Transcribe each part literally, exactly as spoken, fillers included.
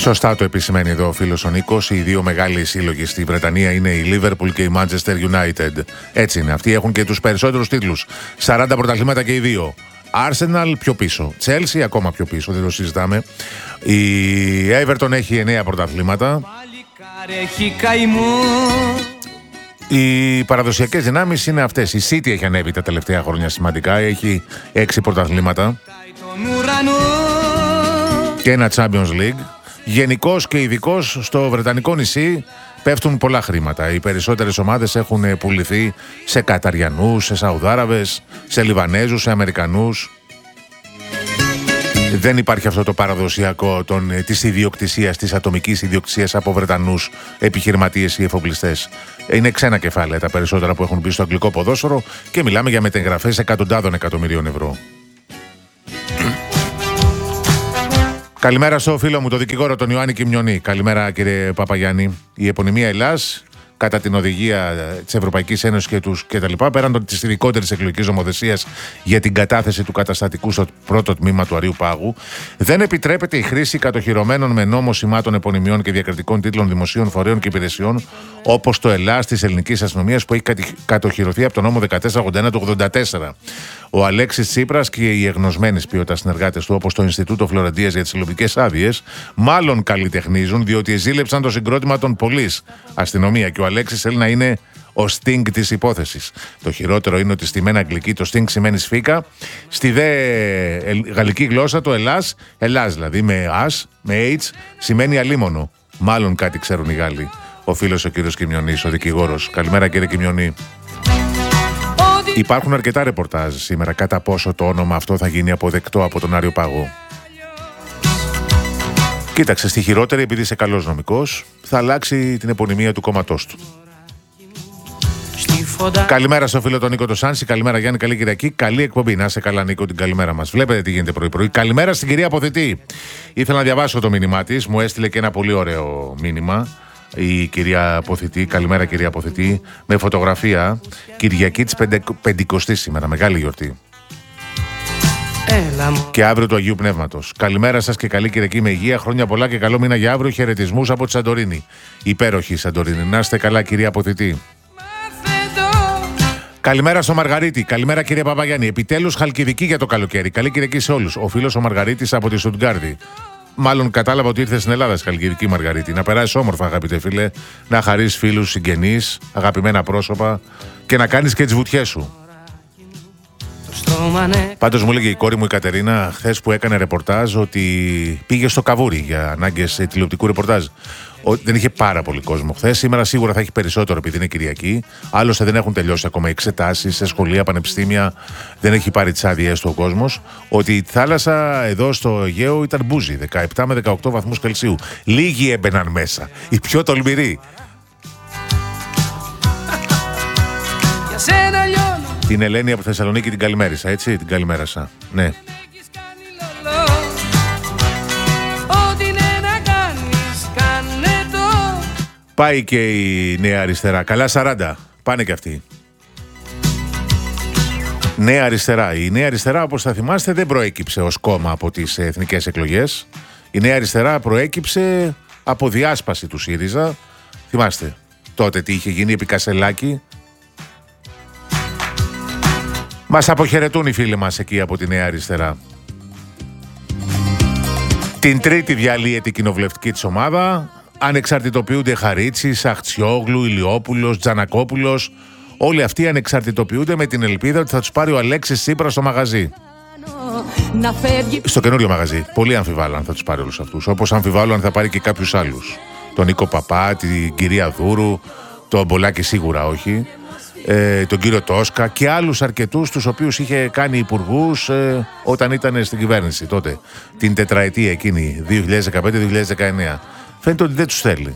Σωστά το επισημαίνει εδώ ο φίλος ο Νίκος. Οι δύο μεγάλοι σύλλογοι στη Βρετανία είναι η Liverpool και η Manchester United. Έτσι είναι. Αυτοί έχουν και τους περισσότερους τίτλους. σαράντα πρωταθλήματα και οι δύο. Arsenal πιο πίσω. Chelsea ακόμα πιο πίσω, δεν το συζητάμε. Η Everton έχει εννέα πρωταθλήματα. Οι παραδοσιακές δυνάμεις είναι αυτές. Η City έχει ανέβει τα τελευταία χρόνια σημαντικά. Έχει έξι πρωταθλήματα και ένα Champions League. Γενικώς και ειδικώς στο Βρετανικό νησί πέφτουν πολλά χρήματα. Οι περισσότερες ομάδες έχουν πουληθεί σε Καταριανούς, σε Σαουδάραβες, σε Λιβανέζους, σε Αμερικανούς. Δεν υπάρχει αυτό το παραδοσιακό των, της ιδιοκτησίας, της ατομικής ιδιοκτησίας από Βρετανούς επιχειρηματίες ή εφοπλιστές. Είναι ξένα κεφάλαια τα περισσότερα που έχουν μπει στο αγγλικό ποδόσφαιρο και μιλάμε για μετεγγραφές εκατοντάδων εκατομμυρίων ευρώ. Καλημέρα στο φίλο μου, τον δικηγόρο τον Ιωάννη Κιμιονή. Καλημέρα κύριε Παπαγιάννη. Η επωνυμία Ελλάς, κατά την οδηγία της Ευρωπαϊκής Ένωσης και τους κτλ., πέραν της ειδικότερης εκλογικής νομοθεσίας για την κατάθεση του καταστατικού στο πρώτο τμήμα του Αρείου Πάγου, δεν επιτρέπεται η χρήση κατοχυρωμένων με νόμο σημάτων επωνυμιών και διακριτικών τίτλων δημοσίων φορέων και υπηρεσιών, όπως το Ελλάς της ελληνικής αστυνομίας που έχει κατοχυρωθεί από το νόμο δεκατέσσερα ογδόντα ένα του ογδόντα τέσσερα. Ο Αλέξης Τσίπρας και οι εγνωσμένες ποιότητα συνεργάτες του, όπως το Ινστιτούτο Φλωρεντίας για τις συλλογικές άδειες, μάλλον καλλιτεχνίζουν διότι ζήλεψαν το συγκρότημα των Πολύς, αστυνομία, και ο Αλέξης θέλει να είναι ο Sting της υπόθεσης. Το χειρότερο είναι ότι στη μεν αγγλική το Sting σημαίνει σφίκα, στη δε γαλλική γλώσσα το Ελλάς, Ελλάς δηλαδή με ας, με h, σημαίνει αλίμονο. Μάλλον κάτι ξέρουν οι Γάλλοι. Ο φίλος ο κύριος Κιμιονής, ο δικηγόρος. Καλημέρα κύριε Κιμιονή. Υπάρχουν αρκετά ρεπορτάζ σήμερα κατά πόσο το όνομα αυτό θα γίνει αποδεκτό από τον Άριο Πάγο. Κοίταξε, στη χειρότερη, επειδή είσαι καλός νομικός, θα αλλάξει την επωνυμία του κόμματός του. Καλημέρα στο φίλο τον Νίκο το Σάνση. Καλημέρα Γιάννη, καλή Κυριακή. Καλή εκπομπή. Να είσαι καλά, Νίκο, την καλημέρα μας. Βλέπετε τι γίνεται πρωί-πρωί. Καλημέρα στην κυρία Αποθητή. Ήθελα να διαβάσω το μήνυμά της. Μου έστειλε και ένα πολύ ωραίο μήνυμα η κυρία Αποθητή. Καλημέρα, κυρία Αποθητή. Με φωτογραφία Κυριακή της πεντηκοστής σήμερα. Μεγάλη γιορτή. Και αύριο του Αγίου Πνεύματος. Καλημέρα σας και καλή Κυριακή με υγεία. Χρόνια πολλά και καλό μήνα για αύριο. Χαιρετισμούς από τη Σαντορίνη. Υπέροχη Σαντορίνη. Να είστε καλά, κυρία Αποθητή. Καλημέρα στο Μαργαρίτη. Καλημέρα κύριε Παπαγιάννη. Επιτέλους Χαλκιδική για το καλοκαίρι. Καλή Κυριακή σε όλους. Ο φίλος ο Μαργαρίτης από τη Στουτγκάρδη. Μάλλον κατάλαβα ότι ήρθε στην Ελλάδα, στη Χαλκιδική Μαργαρίτη. Να περάσει όμορφα, αγαπητέ φίλε. Να χαρείς φίλους, συγγενείς, αγαπημένα πρόσωπα και να κάνεις και τις βουτιές σου. Πάντως μου έλεγε η κόρη μου η Κατερίνα χθες που έκανε ρεπορτάζ ότι πήγε στο Καβούρι για ανάγκες τηλεοπτικού ρεπορτάζ. Δεν είχε πάρα πολύ κόσμο χθες. Σήμερα σίγουρα θα έχει περισσότερο επειδή είναι Κυριακή. Άλλωστε δεν έχουν τελειώσει ακόμα οι εξετάσεις σε σχολεία, πανεπιστήμια. Δεν έχει πάρει τις άδειες του ο κόσμος. Ότι η θάλασσα εδώ στο Αιγαίο ήταν μπούζι, δεκαεπτά με δεκαοκτώ βαθμούς Κελσίου. Λίγοι έμπαιναν μέσα. Οι πιο τολμηροί. Την Ελένη από Θεσσαλονίκη την καλημέρισα, έτσι, την καλημέρασα. Ναι. Πάει και η Νέα Αριστερά. Καλά σαράντα. Πάνε και αυτοί. Νέα Αριστερά. Η Νέα Αριστερά, όπως θα θυμάστε, δεν προέκυψε ως κόμμα από τις εθνικές εκλογές. Η Νέα Αριστερά προέκυψε από διάσπαση του ΣΥΡΙΖΑ. Θυμάστε τότε τι είχε γίνει επί Κασελάκη. Μας αποχαιρετούν οι φίλοι μας εκεί από τη Νέα Αριστερά. Την τρίτη διαλύεται η κοινοβουλευτική της ομάδα. Ανεξαρτητοποιούνται Χαρίτσης, Αχτσιόγλου, Ηλιόπουλος, Τζανακόπουλος. Όλοι αυτοί ανεξαρτητοποιούνται με την ελπίδα ότι θα τους πάρει ο Αλέξης Τσίπρας στο μαγαζί. Στο καινούριο μαγαζί. Πολύ αμφιβάλλω αν θα τους πάρει όλους αυτούς. Όπως αμφιβάλλω αν θα πάρει και κάποιους άλλους. Τον Νίκο Παπά, την κυρία Δούρου, τον Μπολάκη σίγουρα όχι. Ε, τον κύριο Τόσκα και άλλους αρκετούς τους οποίους είχε κάνει υπουργούς ε, όταν ήταν στην κυβέρνηση τότε. Την τετραετία εκείνη, δύο χιλιάδες δεκαπέντε με δύο χιλιάδες δεκαεννέα. Φαίνεται ότι δεν τους θέλει.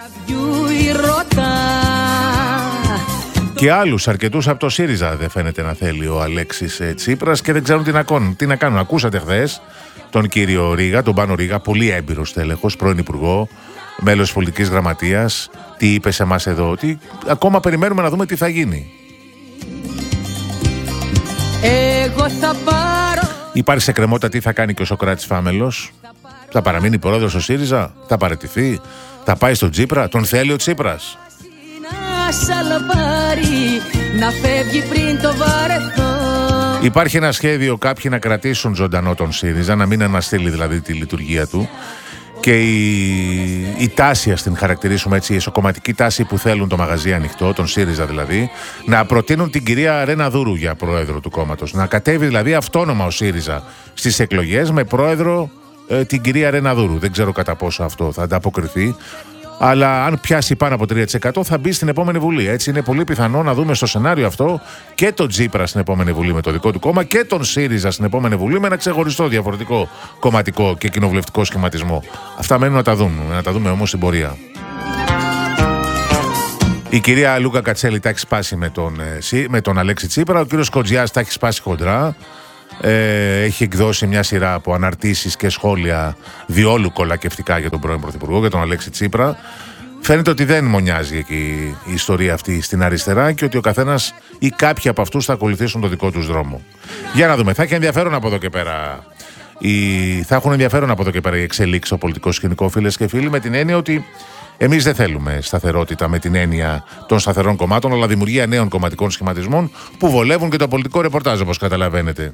Και άλλους αρκετούς από το ΣΥΡΙΖΑ δεν φαίνεται να θέλει ο Αλέξης ε, Τσίπρας και δεν ξέρουν τι να κάνουν. Τι να κάνουν. Ακούσατε χθες τον κύριο Ρίγα, τον Πάνο Ρίγα, πολύ έμπειρος τέλεχος, πρώην υπουργό, μέλος της πολιτικής γραμματείας, τι είπε σε εμάς εδώ, ότι ακόμα περιμένουμε να δούμε τι θα γίνει. Εγώ θα πάρω... Υπάρχει σε κρεμότητα τι θα κάνει και ο Σοκράτης Φάμελος. Θα παραμείνει πρόεδρος ο ΣΥΡΙΖΑ, θα παραιτηθεί, θα πάει στον Τσίπρα, τον θέλει ο Τσίπρας. Υπάρχει ένα σχέδιο κάποιοι να κρατήσουν ζωντανό τον ΣΥΡΙΖΑ, να μην αναστείλει δηλαδή τη λειτουργία του. Και η, η τάση, ας την χαρακτηρίσουμε έτσι, η εσωκομματική τάση που θέλουν το μαγαζί ανοιχτό, τον ΣΥΡΙΖΑ δηλαδή, να προτείνουν την κυρία Ρένα Δούρου για πρόεδρο του κόμματος. Να κατέβει δηλαδή αυτόνομα ο ΣΥΡΙΖΑ στις εκλογές με πρόεδρο ε, την κυρία Ρένα Δούρου. Δεν ξέρω κατά πόσο αυτό θα ανταποκριθεί. Αλλά αν πιάσει πάνω από τρία τοις εκατό θα μπει στην επόμενη Βουλή. Έτσι είναι πολύ πιθανό να δούμε στο σενάριο αυτό και τον Τσίπρα στην επόμενη Βουλή με το δικό του κόμμα και τον ΣΥΡΙΖΑ στην επόμενη Βουλή με ένα ξεχωριστό διαφορετικό κομματικό και κοινοβουλευτικό σχηματισμό. Αυτά μένουν να τα δούμε, να τα δούμε όμως στην πορεία. Η κυρία Λούκα Κατσέλη τα έχει σπάσει με τον, με τον Αλέξη Τσίπρα, ο κύριος Κοντζιάς τα έχει σπάσει χοντρά. Ε, έχει εκδώσει μια σειρά από αναρτήσεις και σχόλια διόλου κολακευτικά για τον πρώην Πρωθυπουργό, για τον Αλέξη Τσίπρα. Φαίνεται ότι δεν μονιάζει εκεί η ιστορία αυτή στην αριστερά και ότι ο καθένας ή κάποιοι από αυτούς θα ακολουθήσουν το δικό τους δρόμο. Για να δούμε, θα έχει ενδιαφέρον από εδώ και πέρα. Οι... Θα έχουν ενδιαφέρον από εδώ και πέρα οι εξελίξεις στο πολιτικό σκηνικό, φίλες και φίλοι, με την έννοια ότι εμείς δεν θέλουμε σταθερότητα με την έννοια των σταθερών κομμάτων, αλλά δημιουργία νέων κομματικών σχηματισμών που βολεύουν και το πολιτικό ρεπορτάζ, όπως καταλαβαίνετε.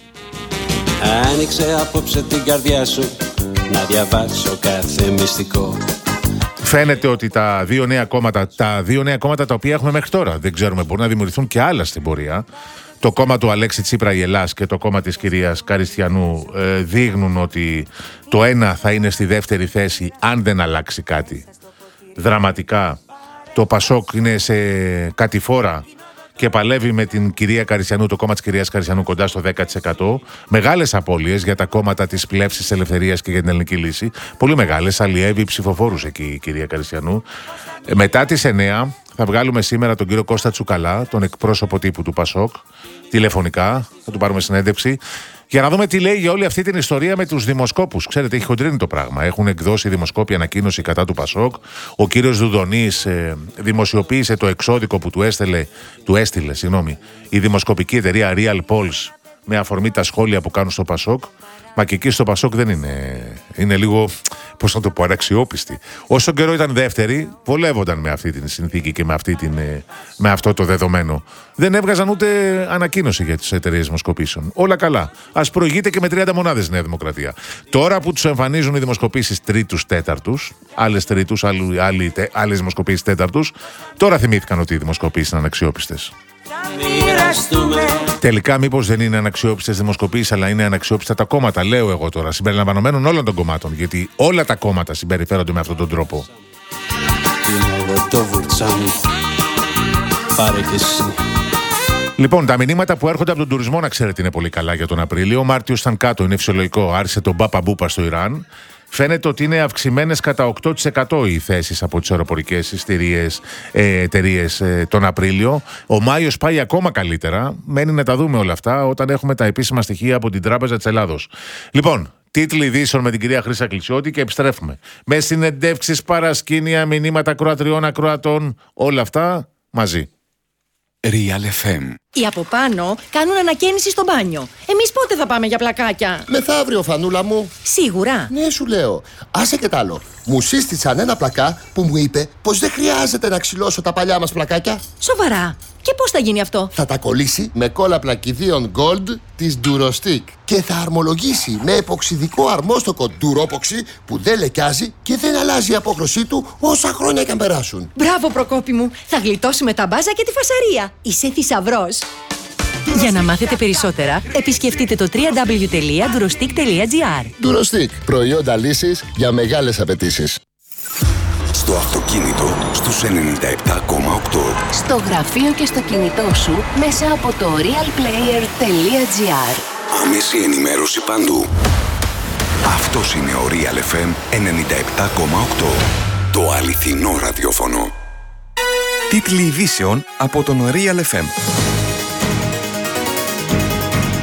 Άνοιξε απόψε την καρδιά σου να διαβάσω κάθε μυστικό. Φαίνεται ότι τα δύο νέα κόμματα, τα δύο νέα κόμματα τα οποία έχουμε μέχρι τώρα, δεν ξέρουμε, μπορεί να δημιουργηθούν και άλλα στην πορεία. Το κόμμα του Αλέξη Τσίπρα η Ελλάς και το κόμμα της κυρίας Καριστιανού ε, δείχνουν ότι το ένα θα είναι στη δεύτερη θέση αν δεν αλλάξει κάτι δραματικά. Το Πασόκ είναι σε κατηφόρα και παλεύει με την κυρία Καριστιανού, το κόμμα της κυρίας Καριστιανού κοντά στο δέκα τοις εκατό. Μεγάλες απώλειες για τα κόμματα της πλεύσης της ελευθερίας και για την ελληνική λύση. Πολύ μεγάλες, αλλιεύει ψηφοφόρους εκεί η κυρία Καριστιανού. Ε, μετά τις εννιά θα βγάλουμε σήμερα τον κύριο Κώστα Τσουκαλά, τον εκπρόσωπο τύπου του Πασόκ, τηλεφωνικά, θα του πάρουμε συνέντευξη, για να δούμε τι λέει για όλη αυτή την ιστορία με τους δημοσκόπους. Ξέρετε, έχει χοντρίνει το πράγμα. Έχουν εκδώσει δημοσκόποι ανακοίνωση κατά του Πασόκ. Ο κύριος Δουδονής ε, δημοσιοποίησε το εξώδικο που του έστειλε, του έστειλε συγγνώμη, η δημοσκοπική εταιρεία Real Polls με αφορμή τα σχόλια που κάνουν στο Πασόκ. Μα και εκεί στο Πασόκ δεν είναι. Είναι λίγο, πώς να το πω, αναξιόπιστη. Όσο καιρό ήταν δεύτερη, βολεύονταν με αυτή την συνθήκη και με, αυτή την, με αυτό το δεδομένο. Δεν έβγαζαν ούτε ανακοίνωση για τις εταιρείες δημοσκοπήσεων. Όλα καλά. Ας προηγείται και με τριάντα μονάδες Νέα Δημοκρατία. Τώρα που τους εμφανίζουν οι δημοσκοπήσεις τρίτους, τέταρτους, άλλες τρίτους, άλλες δημοσκοπήσεις τέταρτους, τώρα θυμήθηκαν ότι οι δημοσκοπήσεις είναι αναξιόπιστες. Τελικά, μήπως δεν είναι αναξιόπιστες δημοσκοπήσεις, αλλά είναι αναξιόπιστα τα κόμματα, λέω εγώ τώρα, συμπεριλαμβανομένων όλων των κομμάτων. Γιατί όλα τα κόμματα συμπεριφέρονται με αυτόν τον τρόπο. Λοιπόν, τα μηνύματα που έρχονται από τον τουρισμό, να ξέρετε, είναι πολύ καλά για τον Απρίλιο. Ο Μάρτιος ήταν κάτω, είναι φυσιολογικό. Άρχισε τον Μπάπα Μπούπα στο Ιράν. Φαίνεται ότι είναι αυξημένες κατά οκτώ τοις εκατό οι θέσεις από τις αεροπορικές εισιτηρίες ε, εταιρείες ε, τον Απρίλιο. Ο Μάιος πάει ακόμα καλύτερα. Μένει να τα δούμε όλα αυτά όταν έχουμε τα επίσημα στοιχεία από την Τράπεζα της Ελλάδος. Λοιπόν, τίτλοι ειδήσεων με την κυρία Χρύσα Κλεισιώτη και επιστρέφουμε. Με συνεντεύξεις, παρασκήνια, μηνύματα κροατριών, ακροατών, όλα αυτά μαζί. Real εφ εμ. Οι από πάνω κάνουν ανακαίνιση στο μπάνιο. Εμείς πότε θα πάμε για πλακάκια? Μεθαύριο, Φανούλα μου. Σίγουρα. Ναι, σου λέω. Άσε και τ' άλλο. Μου σύστησαν ένα πλακά που μου είπε πως δεν χρειάζεται να ξυλώσω τα παλιά μας πλακάκια. Σοβαρά. Και πώς θα γίνει αυτό? Θα τα κολλήσει με κόλλα πλακιδίων Gold της Durostick και θα αρμολογήσει με εποξιδικό αρμόστοκο Duropoxy που δεν λεκιάζει και δεν αλλάζει η απόχρωσή του όσα χρόνια και αν περάσουν. Μπράβο, Προκόπη μου. Θα γλιτώσουμε τα μπάζα και τη φασαρία. Είσαι θησαυρός. Για να μάθετε περισσότερα, επισκεφτείτε το double-u double-u double-u τελεία durostick τελεία gr. Durostick. Προϊόντα λύσης για μεγάλες απαιτήσεις. Στο αυτοκίνητο στους ενενήντα επτά κόμμα οκτώ. Στο γραφείο και στο κινητό σου μέσα από το realplayer τελεία gr. Άμεση ενημέρωση παντού. Αυτός είναι ο Real εφ εμ ενενήντα επτά κόμμα οκτώ. Το αληθινό ραδιόφωνο. Τίτλοι ειδήσεων από τον Real εφ εμ. Στο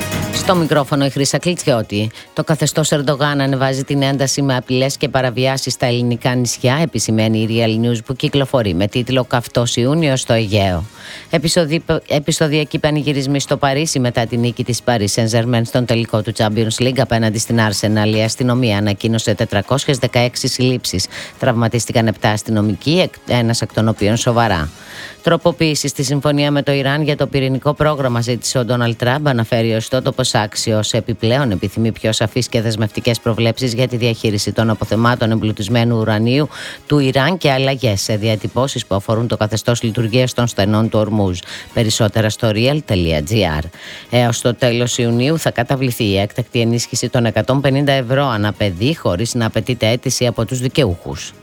Στο μικρόφωνο η Χρύσα Κλιτσιώτη. Το καθεστώς Ερντογάν ανεβάζει την ένταση με απειλές και παραβιάσεις στα ελληνικά νησιά, επισημαίνει η Real News που κυκλοφορεί με τίτλο «Καυτός Ιούνιος στο Αιγαίο». Επεισοδι... Επεισοδιακοί πανηγυρισμοί στο Παρίσι μετά την νίκη της Paris Saint-Germain στον τελικό του Champions League απέναντι στην Arsenal. Η αστυνομία ανακοίνωσε τετρακόσιες δεκαέξι συλλήψεις. Τραυματίστηκαν επτά αστυνομικοί, ένας εκ των οποίων σοβαρά. Τροποποίηση στη συμφωνία με το Ιράν για το πυρηνικό πρόγραμμα ζήτησε ο Ντόναλντ Τραμπ, αναφέρει ο ιστότοπος Axios. Επιπλέον, επιθυμεί πιο σαφείς και δεσμευτικές προβλέψεις για τη διαχείριση των αποθεμάτων εμπλουτισμένου ουρανίου του Ιράν και αλλαγές σε διατυπώσεις που αφορούν το καθεστώς λειτουργίας των στενών του Ορμούζ. Περισσότερα στο real τελεία gr. Έως το τέλος Ιουνίου θα καταβληθεί η έκτακτη ενίσχυση των εκατόν πενήντα ευρώ ανά παιδί, χωρίς να απαιτείται αίτηση από τους δικαιούχους.